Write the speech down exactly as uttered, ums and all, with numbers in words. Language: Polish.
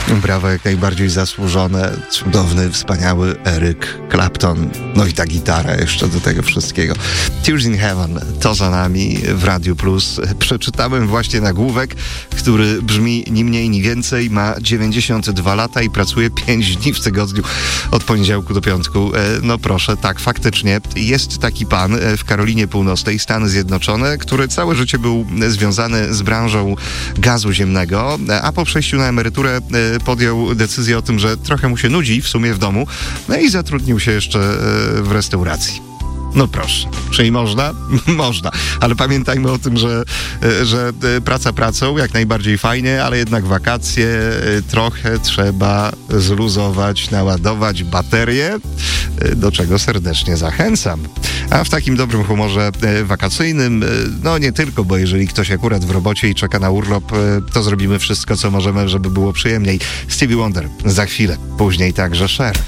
Brawo, jak najbardziej zasłużone. Cudowny, wspaniały Eric Clapton. No i ta gitara jeszcze do tego wszystkiego. Tears in Heaven, to za nami w Radiu Plus. Przeczytałem właśnie nagłówek, który brzmi ni mniej, ni więcej. Ma dziewięćdziesiąt dwa lata i pracuje pięć dni w tygodniu od poniedziałku do piątku. No proszę, tak, faktycznie. Jest taki pan w Karolinie Północnej, Stany Zjednoczone, który całe życie był związany z branżą gazu ziemnego, a po przejściu na emeryturę podjął decyzję o tym, że trochę mu się nudzi w sumie w domu, no i zatrudnił się jeszcze w restauracji. No proszę, czyli można? Można, ale pamiętajmy o tym, że, że praca pracą, jak najbardziej fajnie, ale jednak wakacje trochę trzeba zluzować, naładować baterię, do czego serdecznie zachęcam. A w takim dobrym humorze wakacyjnym, no nie tylko, bo jeżeli ktoś akurat w robocie i czeka na urlop, to zrobimy wszystko, co możemy, żeby było przyjemniej. Stevie Wonder za chwilę, później także Cher.